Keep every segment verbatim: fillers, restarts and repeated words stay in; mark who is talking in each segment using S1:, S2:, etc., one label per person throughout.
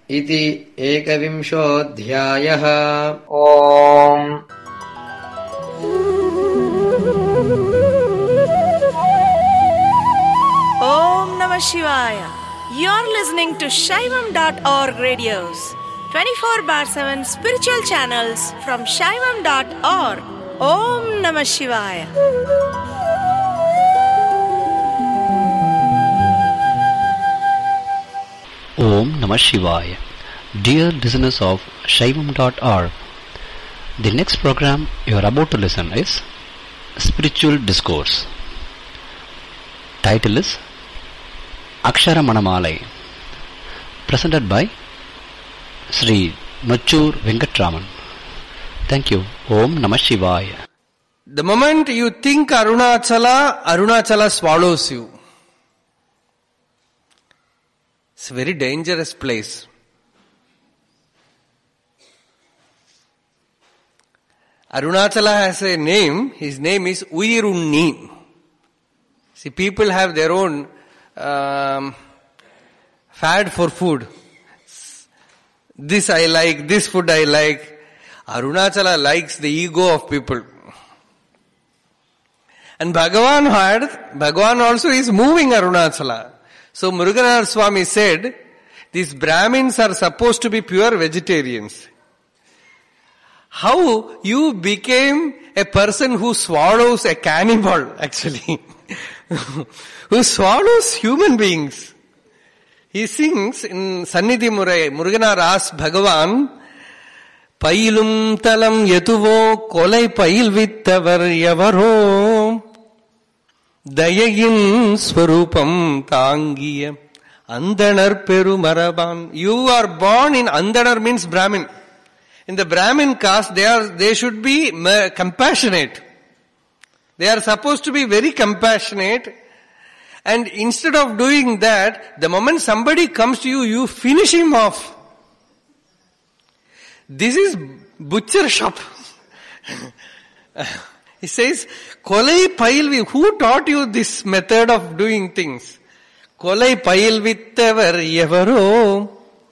S1: इति एकविंशोऽध्यायः।
S2: ओम्
S3: Om Namah Shivaya. You're listening to Shaivam dot org radios, twenty-four bar seven spiritual channels from Shaivam dot org. Om Namah Shivaya.
S4: Om Namah Shivaya. Dear listeners of Shaivam dot org, the next program you are about to listen is Spiritual Discourse. Title is Akshara Manamalai, presented by Sri Machur Venkatraman. Thank you. Om Namah Shivaya.
S2: The moment you think Arunachala, Arunachala swallows you. It's a very dangerous place. Arunachala has a name. His name is Uyirunni. See, people have their own um, fad for food. This I like, this food I like. Arunachala likes the ego of people. And Bhagavan had, Bhagavan also is moving Arunachala. So Muruganarayan Swami said, these Brahmins are supposed to be pure vegetarians. How you became a person who swallows a cannibal, actually. Who swallows human beings. He sings in Sannidhi Murai, Muruganarayan asks Bhagavan, Pailum talam yetuvo kolai pail vittavar yavaro Dayayin swarupam tangiya Andanar peru maraban. You are born in Andanar means Brahmin. In the Brahmin caste, they are, they should be compassionate. They are supposed to be very compassionate. And instead of doing that, the moment somebody comes to you, you finish him off. This is butcher shop. He says, Kolai pailvi, who taught you this method of doing things? Kolai pailvittevar yavaro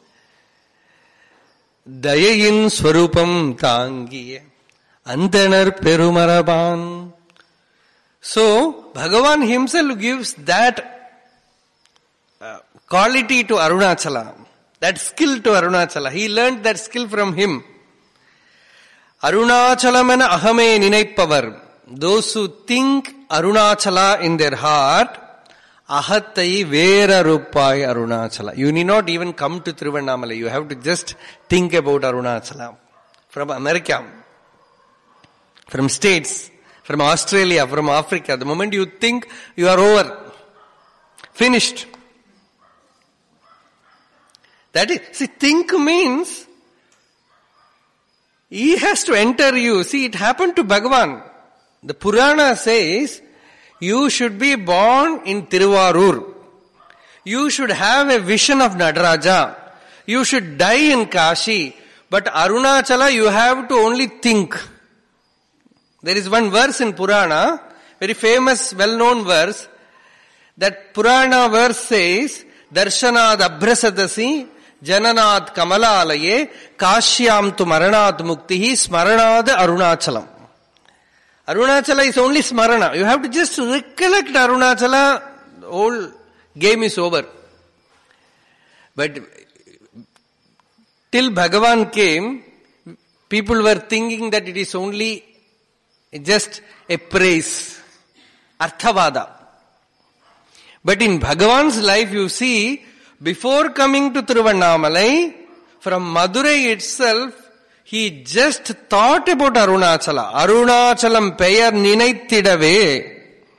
S2: dayayin swarupam tangiye andanar perumaraban. So, Bhagavan himself gives that uh, quality to Arunachala, that skill to Arunachala. He learned that skill from him. Arunachalamana ahame ninaipavar. Those who think Arunachala in their heart, ahattai vera rupai Arunachala. You need not even come to Tiruvannamalai. You have to just think about Arunachala. From America, from states, from Australia, from Africa. The moment you think, you are over. Finished. That is, see, think means he has to enter you. See, it happened to Bhagavan. The Purana says, you should be born in Tiruvarur. You should have a vision of Nadaraja. You should die in Kashi. But Arunachala, you have to only think. There is one verse in Purana, very famous, well-known verse. That Purana verse says, Darshanad abhrasadasi jananad kamalalaye kashyam tu maranad muktihi smaranad arunachalam. Arunachala is only smarana. You have to just recollect Arunachala, the whole game is over. But till Bhagavan came, people were thinking that it is only just a praise, Arthavada. But in Bhagavan's life you see, before coming to Tiruvannamalai, from Madurai itself, he just thought about Arunachala. Arunachalam peyar ninaithidave.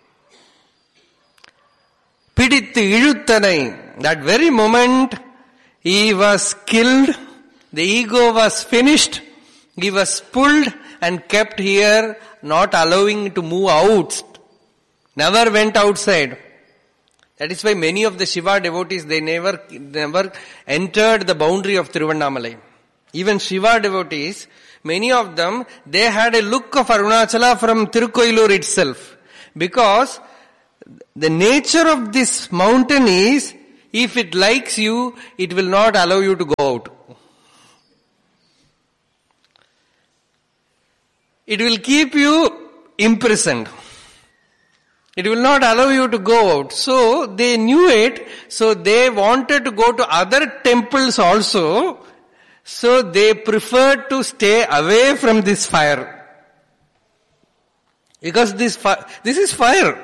S2: Pidithu iluttanai. That very moment, he was killed, the ego was finished, he was pulled and kept here, not allowing to move out. Never went outside. That is why many of the Shiva devotees, they never, never entered the boundary of Tiruvannamalai. Even Shiva devotees, many of them, they had a look of Arunachala from Tirukoilur itself. Because the nature of this mountain is, if it likes you, it will not allow you to go out. It will keep you imprisoned. It will not allow you to go out. So they knew it, so they wanted to go to other temples also, so they preferred to stay away from this fire. Because this fi- this is fire.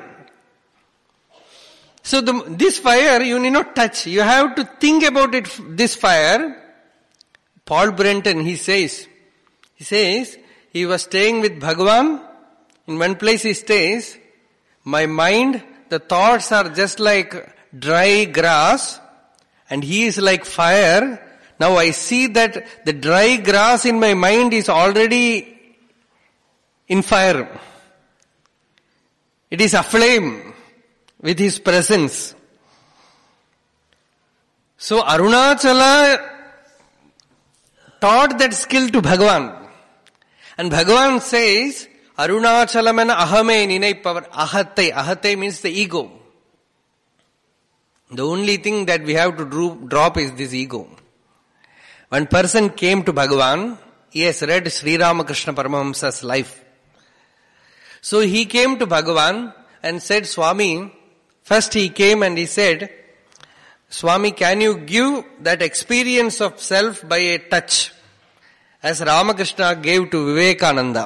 S2: So the, this fire you need not touch. You have to think about it, this fire. Paul Brenton, he says, he says, he was staying with Bhagavan. In one place he stays, my mind, the thoughts are just like dry grass and he is like fire. Now I see that the dry grass in my mind is already in fire. It is aflame with his presence. So Arunachala taught that skill to Bhagavan. And Bhagavan says, Arunachalamana ahame ninai power. Ahate. Ahate means the ego. The only thing that we have to do, drop is this ego. One person came to Bhagavan. He has read Sri Ramakrishna Paramahamsa's life. So he came to Bhagavan and said, Swami, first he came and he said, Swami, can you give that experience of self by a touch as Ramakrishna gave to Vivekananda?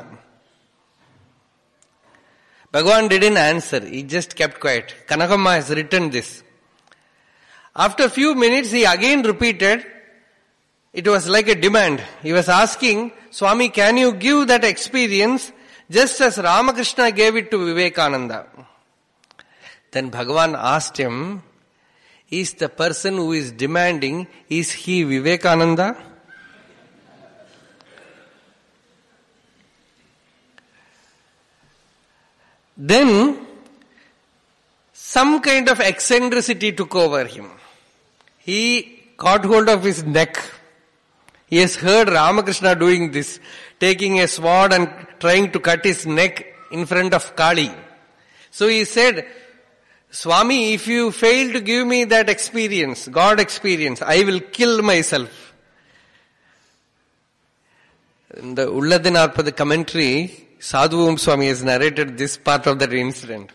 S2: Bhagavan didn't answer. He just kept quiet. Kanakamma has written this. After a few minutes, he again repeated. It was like a demand. He was asking, Swami, can you give that experience just as Ramakrishna gave it to Vivekananda? Then Bhagavan asked him, is the person who is demanding, is he Vivekananda? Then, some kind of eccentricity took over him. He caught hold of his neck. He has heard Ramakrishna doing this, taking a sword and trying to cut his neck in front of Kali. So he said, Swami, if you fail to give me that experience, God experience, I will kill myself. In the Ulladinarpada commentary, Sadhu Om Swami has narrated this part of that incident.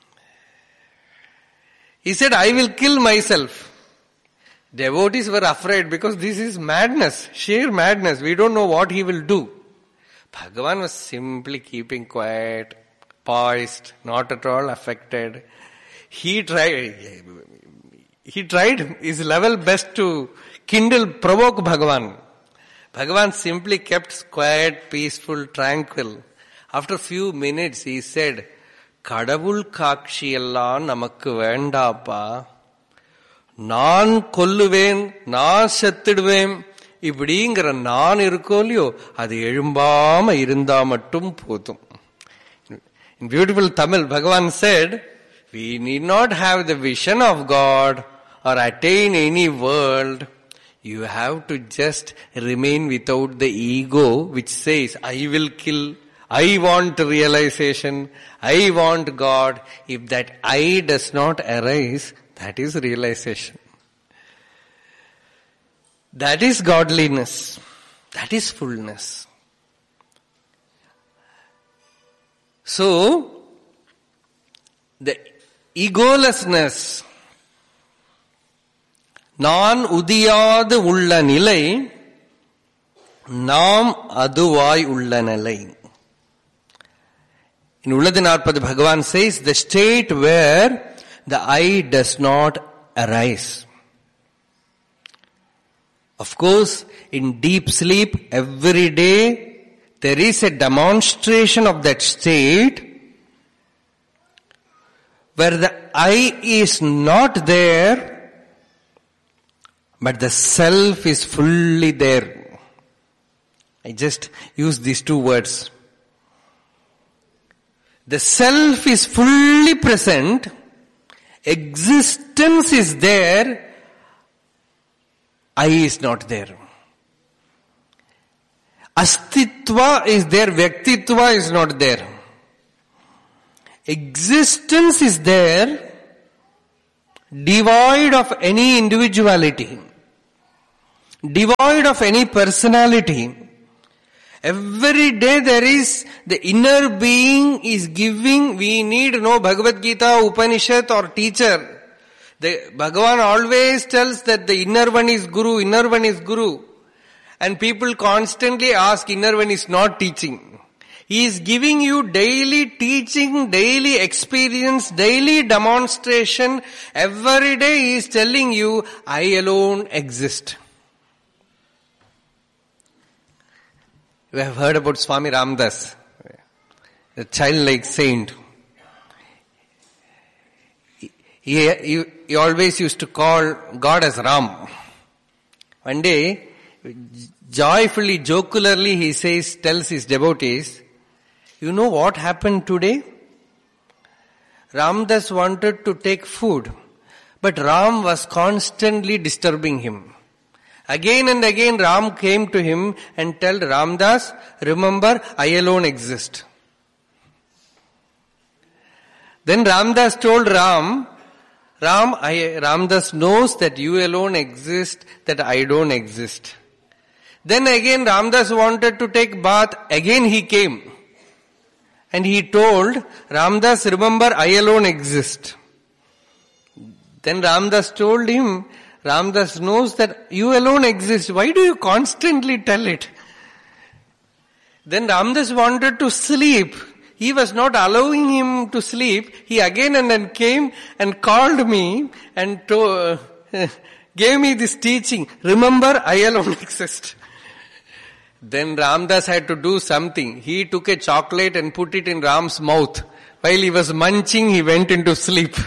S2: He said, I will kill myself. Devotees were afraid because this is madness, sheer madness. We don't know what he will do. Bhagavan was simply keeping quiet, poised, not at all affected. He tried, he tried his level best to kindle, provoke Bhagavan. Bhagavan simply kept quiet, peaceful, tranquil. After a few minutes he said, Kadavul Kakshiyalla namakku vendappa. நான் கொல்லுவேன், நான் செத்துடுவேன், இப்படிங்கிற நான் இருக்கோ இல்லையோ, அது எழும்பாம இருந்தா மட்டும் போதும். In beautiful Tamil, Bhagavan said, we need not have the vision of God or attain any world. You have to just remain without the ego which says, I will kill, I want realization, I want God. If that I does not arise, that is realization. That is godliness. That is fullness. So, the egolessness, நான் உதியாது உள்ள நிலை, நாம் அதுவாய் உள்ள நிலை. In Ulladinarpada, Bhagavan says, the state where the I does not arise. Of course, in deep sleep, every day, there is a demonstration of that state where the I is not there, but the self is fully there. I just use these two words. The self is fully present, existence is there, I is not there. Astitva is there, Vyaktitva is not there. Existence is there, devoid of any individuality, devoid of any personality. Every day there is, the inner being is giving, we need no Bhagavad Gita, Upanishad or teacher. The Bhagavan always tells that the inner one is Guru, inner one is Guru. And people constantly ask, inner one is not teaching. He is giving you daily teaching, daily experience, daily demonstration. Every day he is telling you, I alone exist. We have heard about Swami Ramdas, the childlike saint. He, he, he always used to call God as Ram. One day, joyfully, jocularly, he says, tells his devotees, you know what happened today? Ramdas wanted to take food, but Ram was constantly disturbing him. Again and again Ram came to him and told Ramdas, remember, I alone exist. Then Ramdas told Ram, Ram, I, Ramdas knows that you alone exist, that I don't exist. Then again Ramdas wanted to take bath, again he came. And he told, Ramdas, remember, I alone exist. Then Ramdas told him, Ramdas knows that you alone exist. Why do you constantly tell it? Then Ramdas wanted to sleep. He was not allowing him to sleep. He again and then came and called me and to, uh, gave me this teaching. Remember, I alone exist. Then Ramdas had to do something. He took a chocolate and put it in Ram's mouth. While he was munching, he went into sleep.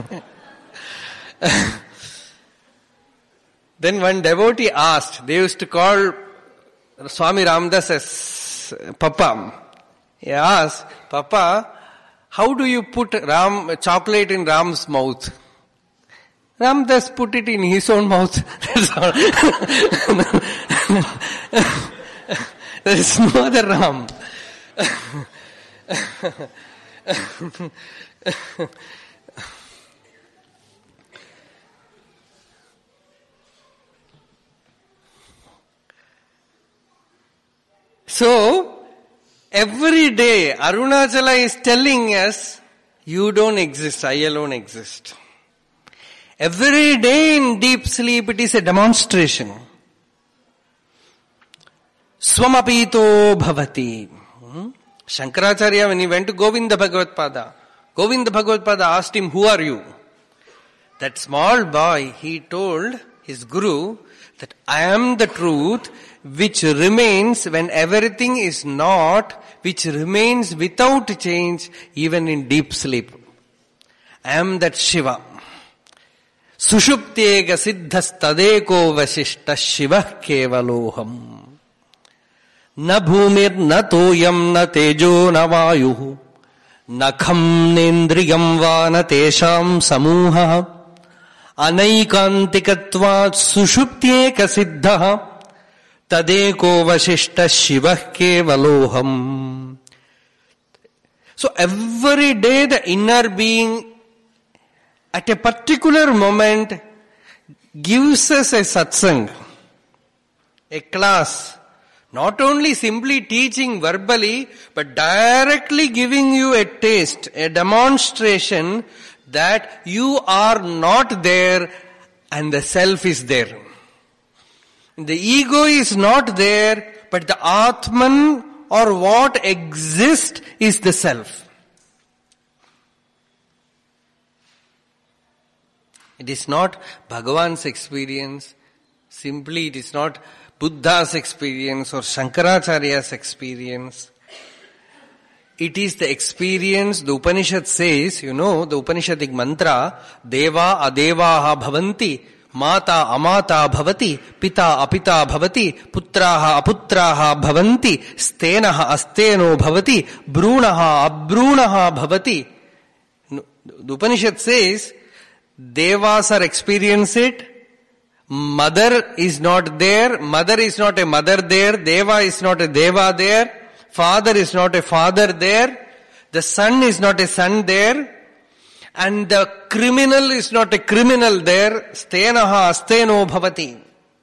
S2: Then one devotee asked, they used to call Swami Ramdas as Papa. He asked, Papa, how do you put Ram, chocolate in Ram's mouth? Ramdas put it in his own mouth. That's all. There is no other Ram. So, every day Arunachala is telling us, you don't exist, I alone exist. Every day in deep sleep it is a demonstration. Swamapito bhavati. Hmm? Shankaracharya, when he went to Govinda Bhagavatpada, Govinda Bhagavatpada asked him, who are you? That small boy, he told his guru that I am the truth which remains when everything is not, which remains without change even in deep sleep. I am that Shiva. Sushuptyega siddhas tadeko vasishta Shiva kevaloham. Na bhumir na toyam na tejo na vayuhu. Na kham nendriyam va na tesham samuha. Anaikantikatvat sushuptyeka siddha. Tadeko vasishta Shiva kevaloham. So every day the inner being at a particular moment gives us a satsang, a class, not only simply teaching verbally, but directly giving you a taste, a demonstration that you are not there and the self is there. The ego is not there, but the Atman or what exists is the self. It is not Bhagavan's experience, simply it is not Buddha's experience or Shankaracharya's experience. It is the experience, the Upanishad says, you know, the Upanishadic mantra, Deva adevaha bhavanti, Mata amata bhavati, Pita apita bhavati, Putraha aputraha bhavanti, Stenaha asteno bhavati, Brunaha abrunaha bhavati. The Upanishad says, Devas are experiencing it, mother is not there, mother is not a mother there, Deva is not a Deva there, father is not a father there, the son is not a son there, And the criminal is not a criminal there. Stenaha asteno bhavati.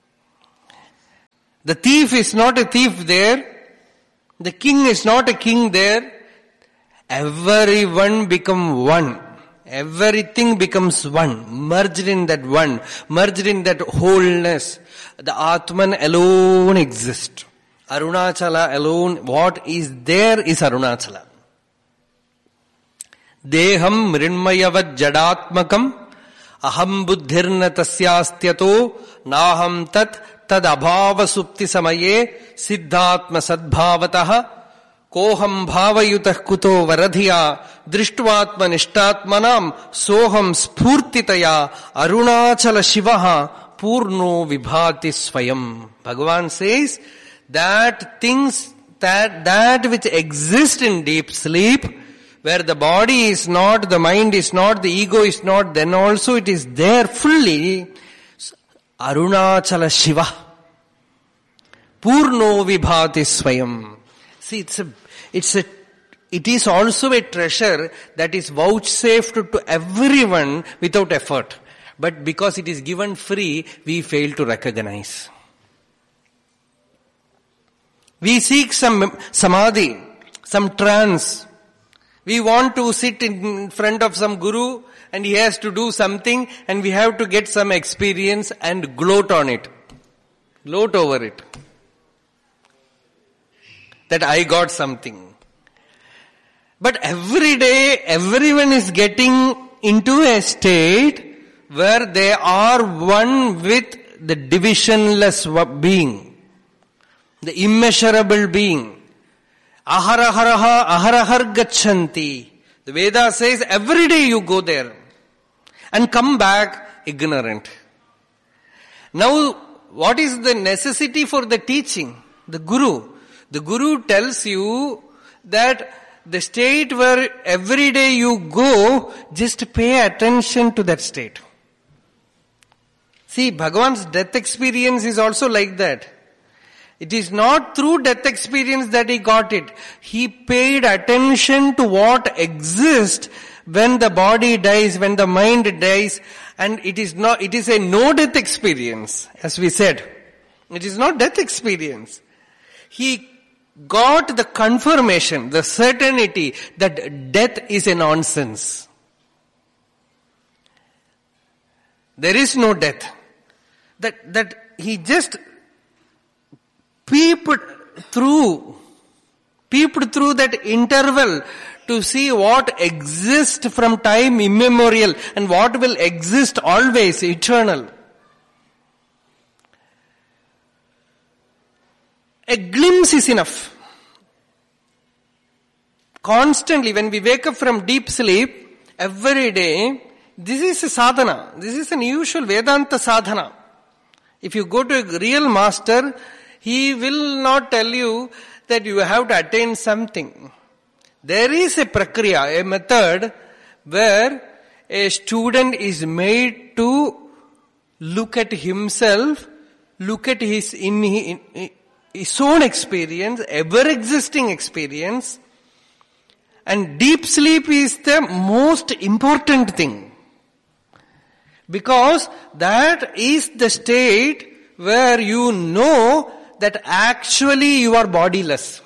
S2: The thief is not a thief there. The king is not a king there. Everyone become one. Everything becomes one. Merged in that one. Merged in that wholeness. The Atman alone exists. Arunachala alone. What is there is Arunachala. Deham mrinmayavad jadatmakam aham buddhirna tasyastyato naham tat tad abhava supti samaye siddhatma sadbhavataha koham bhavayutah kuto varadhiya drishtvatma nishtatmanam soham spurtitaya arunachala shivaha purno vibhati swayam. Bhagavan says that things that that which exist in deep sleep, where the body is not, the mind is not, the ego is not, then also it is there fully. Arunachala Shiva. Purno vibhati swayam. See, it's a, it's a, it is also a treasure that is vouchsafed to everyone without effort. But because it is given free, we fail to recognize. We seek some samadhi, some trance. We want to sit in front of some guru and he has to do something and we have to get some experience and gloat on it. Gloat over it. That I got something. But every day, everyone is getting into a state where they are one with the divisionless being, the immeasurable being. Aharaharaha aharahar gachanti. The Veda says every day you go there and come back ignorant. Now, what is the necessity for the teaching? The Guru. The Guru tells you that the state where every day you go, just pay attention to that state. See, Bhagavan's death experience is also like that. It is not through death experience that he got it. He paid attention to what exists when the body dies, when the mind dies, and it is not, it is a no death experience, as we said. It is not death experience. He got the confirmation, the certainty that death is a nonsense. There is no death. That, that he just peeped through, peeped through that interval to see what exists from time immemorial and what will exist always, eternal. A glimpse is enough. Constantly, when we wake up from deep sleep, every day, this is a sadhana. This is an usual Vedanta sadhana. If you go to a real master, he will not tell you that you have to attain something. There is a prakriya, a method where a student is made to look at himself, look at his in, in his own experience, ever-existing experience, and deep sleep is the most important thing. Because that is the state where you know that actually you are bodiless.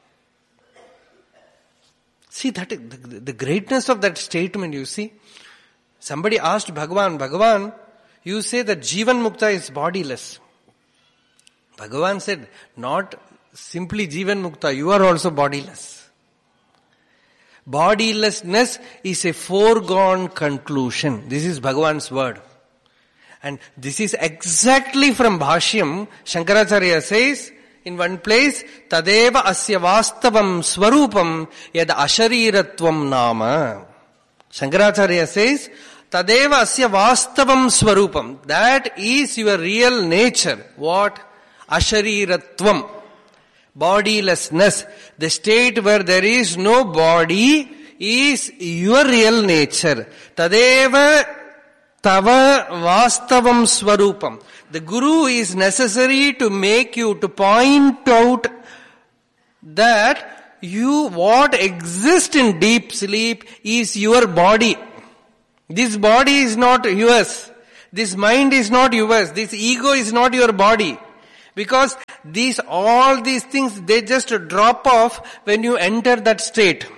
S2: See, that is the, the greatness of that statement, you see. Somebody asked Bhagavan, Bhagavan, you say that Jivan Mukta is bodiless. Bhagavan said, not simply Jivan Mukta, you are also bodiless. Bodilessness is a foregone conclusion. This is Bhagavan's word. And this is exactly from Bhashyam. Shankaracharya says in one place, Tadeva asya vastavam swarupam yad ashariratvam nama. Shankaracharya says, Tadeva asya vastavam swarupam. That is your real nature. What? Ashariratvam. Bodilessness. The state where there is no body is your real nature. Tadeva tava vastavam swarupam. The Guru is necessary to make you, to point out that you, what exists in deep sleep is your body. This body is not yours. This mind is not yours. This ego is not your body. Because these, all these things, they just drop off when you enter that state.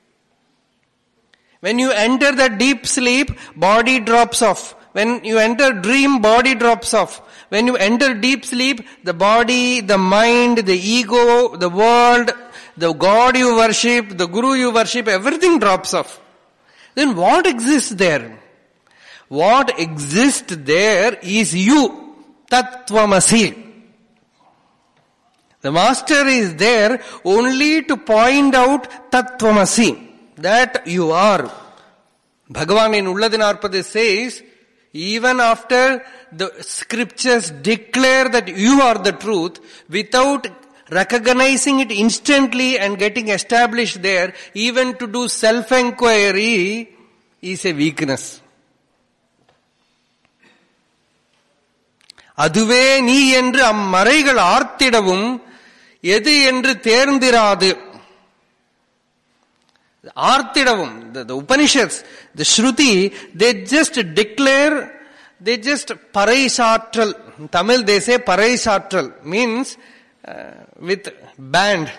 S2: When you enter that deep sleep, body drops off. When you enter dream, body drops off. When you enter deep sleep, the body, the mind, the ego, the world, the God you worship, the Guru you worship, everything drops off. Then what exists there? What exists there is you. Tattvamasi. The master is there only to point out Tattvamasi. That you are. Bhagavan in Ulladinarpada says, even after the scriptures declare that you are the truth, without recognizing it instantly and getting established there, even to do self-enquiry is a weakness. அதுவே நீ என்று அம்மறைகள் ஆர்த்திடவும் எது என்று தேர்ந்திராது. Artidavum, the, the Upanishads, the Shruti, they just declare, they just paraisatral. In Tamil they say paraisatral, means uh, with band.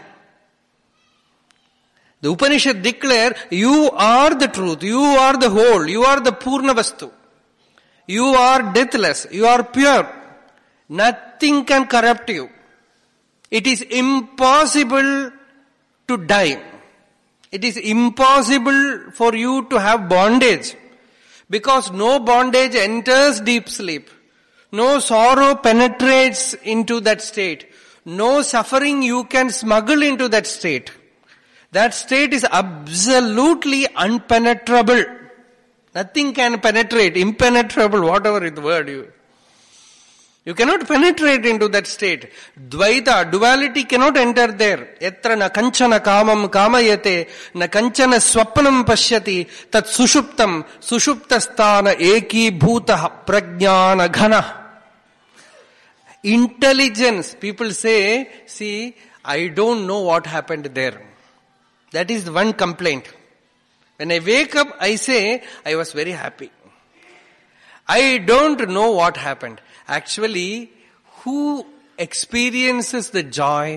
S2: The Upanishad declare, you are the truth, you are the whole, you are the Purna Vastu. You are deathless, you are pure. Nothing can corrupt you. It is impossible to die. It is impossible for you to have bondage, because no bondage enters deep sleep. No sorrow penetrates into that state. No suffering you can smuggle into that state. That state is absolutely unpenetrable. Nothing can penetrate, impenetrable, whatever is the word you. You cannot penetrate into that state. Dvaita, duality cannot enter there. Etra na kanchana kamam kamayate, na kanchana swapnam pashyati, tat sushuptam, sushuptasthana eki bhutah prajnana ghana. Intelligence, people say, see, I don't know what happened there. That is the one complaint. When I wake up, I say, I was very happy. I don't know what happened. Actually, who experiences the joy?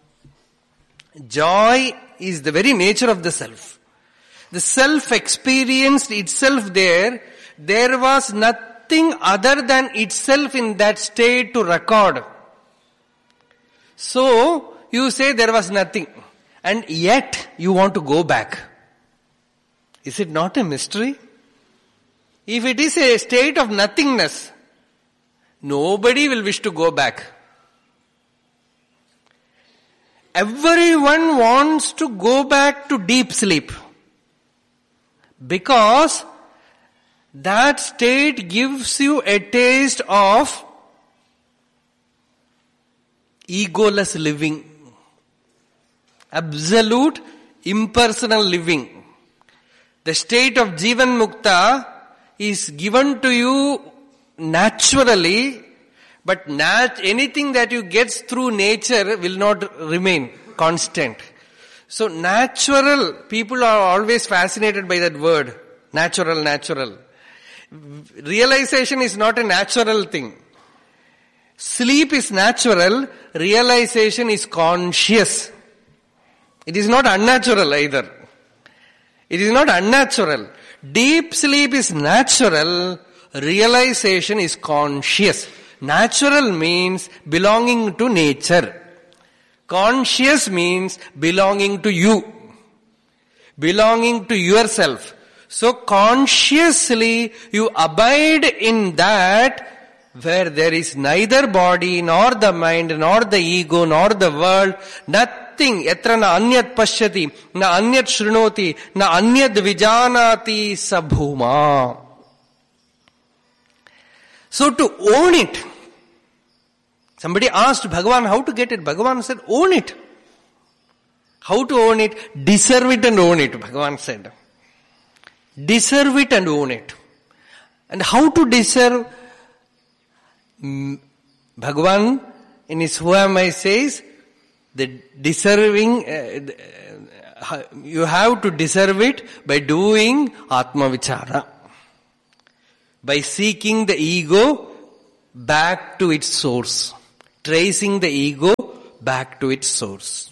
S2: Joy is the very nature of the self. The self experienced itself there. There was nothing other than itself in that state to record. So, you say there was nothing. And yet, you want to go back. Is it not a mystery? If it is a state of nothingness, nobody will wish to go back. Everyone wants to go back to deep sleep, because that state gives you a taste of egoless living, absolute impersonal living. The state of Jivan Mukta is given to you naturally, but nat- anything that you get through nature will not remain constant. So natural, people are always fascinated by that word, natural, natural. Realization is not a natural thing. Sleep is natural, realization is conscious. It is not unnatural either. It is not unnatural. Deep sleep is natural, realization is conscious. Natural means belonging to nature. Conscious means belonging to you. Belonging to yourself. So consciously you abide in that where there is neither body, nor the mind, nor the ego, nor the world, nothing. Yatra na anyat pashyati, na anyat shrunoti, na anyat vijanati sabhuma. So to own it. Somebody asked Bhagavan how to get it. Bhagavan said, own it. How to own it? Deserve it and own it, Bhagavan said. Deserve it and own it. And how to deserve? Bhagavan in his Who Am I says, the deserving, uh, you have to deserve it by doing Atma Vichara. By seeking the ego back to its source. Tracing the ego back to its source.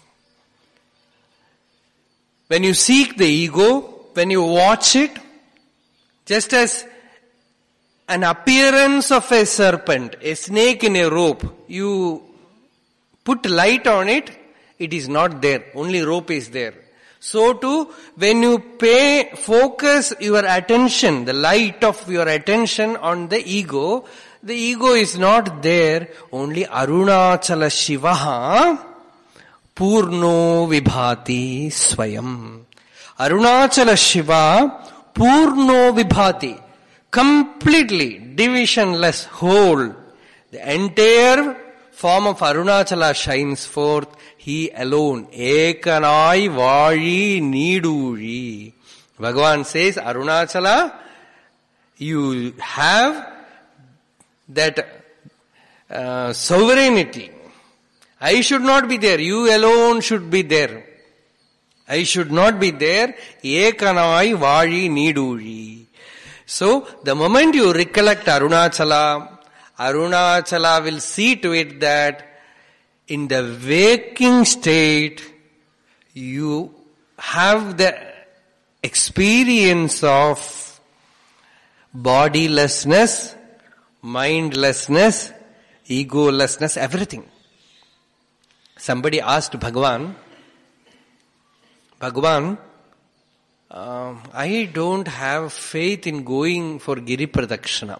S2: When you seek the ego, when you watch it, just as an appearance of a serpent, a snake in a rope, you put light on it, it is not there. Only rope is there. So too, when you pay, focus your attention, the light of your attention on the ego, the ego is not there. Only Arunachala Shivaha Purno Vibhati Swayam. Arunachala Shiva Purno Vibhati. Completely divisionless whole. The entire form of Arunachala shines forth. He alone. Ekanai Vaji Niduri. Bhagavan says, Arunachala, you have that uh, sovereignty. I should not be there. You alone should be there. I should not be there. Ekanai Vaji Niduri. So, the moment you recollect Arunachala, Arunachala will see to it that in the waking state, you have the experience of bodilessness, mindlessness, egolessness, everything. Somebody asked Bhagavan, Bhagavan, uh, I don't have faith in going for Giri Pradakshina.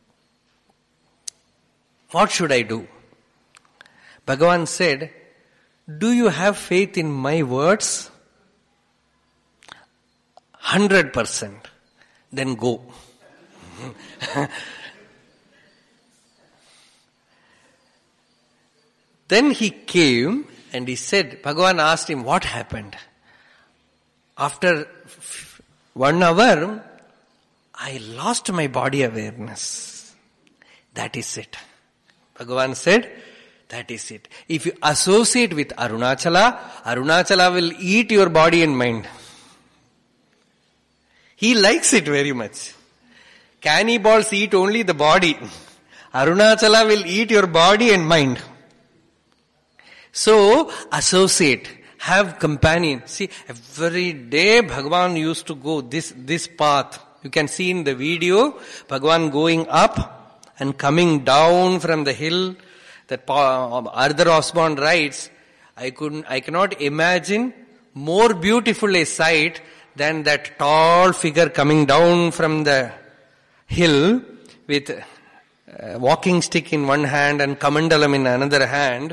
S2: What should I do? Bhagavan said, do you have faith in my words? Hundred percent. Then go. Then he came and he said, Bhagavan asked him, what happened? After one hour, I lost my body awareness. That is it. Bhagavan said, that is it. If you associate with Arunachala, Arunachala will eat your body and mind. He likes it very much. Cannibals eat only the body. Arunachala will eat your body and mind. So, associate. Have companion. See, every day Bhagavan used to go this, this path. You can see in the video, Bhagavan going up and coming down from the hill. That Arthur Osborne writes, I couldn't, I cannot imagine more beautiful a sight than that tall figure coming down from the hill with a walking stick in one hand and kamandalam in another hand,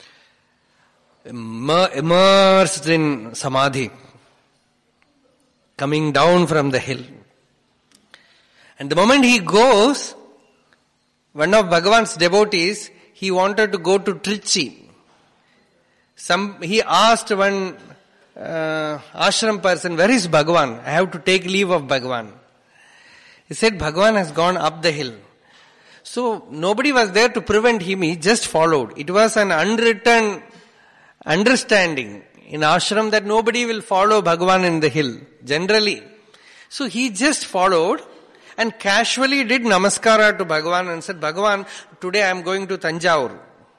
S2: immersed in samadhi, coming down from the hill. And the moment he goes, one of Bhagavan's devotees, he wanted to go to Trichy. Some, he asked one uh, ashram person, where is Bhagavan? I have to take leave of Bhagavan. He said, Bhagavan has gone up the hill. So, nobody was there to prevent him, he just followed. It was an unwritten understanding in ashram that nobody will follow Bhagavan in the hill, generally. So, he just followed and casually did namaskara to Bhagavan and said, Bhagavan, today I am going to Tanjavur.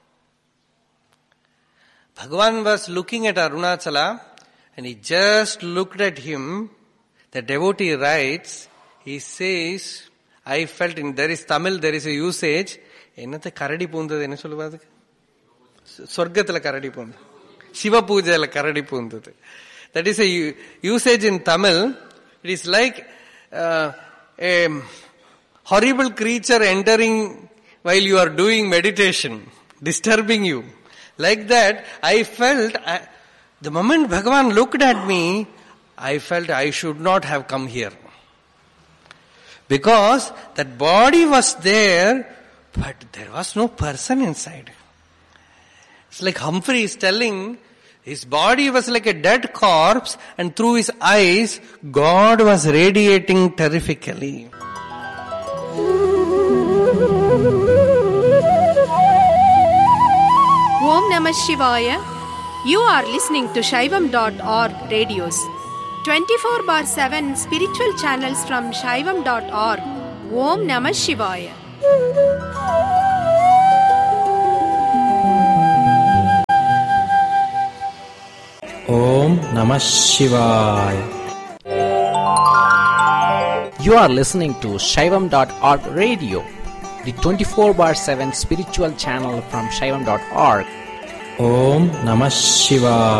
S2: Bhagavan was looking at Arunachala and he just looked at him. The devotee writes, he says, I felt in, there is Tamil, there is a usage, என்னத்தை கரடி பூந்தது என்ன சொல்லுவாது சொர்க்கத்துல கரடி பூந்தது சிவ பூஜையில கரடி பூந்தது. That is a usage in Tamil. It is like uh, a horrible creature entering while you are doing meditation, disturbing you. Like that, I felt, I, the moment Bhagavan looked at me, I felt I should not have come here. Because that body was there, but there was no person inside. It's like Humphrey is telling, his body was like a dead corpse and through his eyes, God was radiating terrifically.
S3: Om Namah Shivaya. You are listening to Shaivam dot org radios. twenty-four bar seven spiritual channels from Shaivam dot org.
S1: ஓம் நம சிவாய.
S5: Om Namah Shivaya. You are listening to Shaivam dot org radio, the twenty-four bar seven spiritual channel from Shaivam dot org. Om Namah Shivaya.